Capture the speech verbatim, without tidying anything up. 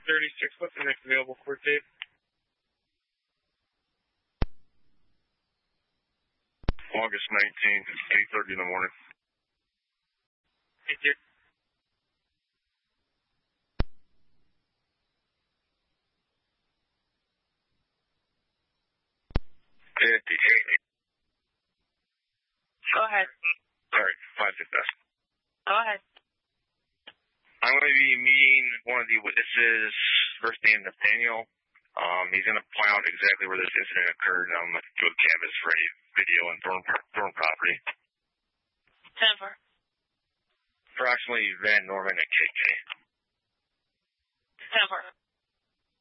thirty-six, what's the next available court date? August nineteenth, eight thirty in the morning. Thank you. fifty-eight. Go ahead. Sorry, five six S. Go ahead. I'm going to be meeting one of the witnesses, first name Nathaniel. Um, he's going to point out exactly where this incident occurred, and I'm going to do a canvas ready video on Thorn, Thorn property. ten four. Approximately Van Norman and K K. ten four.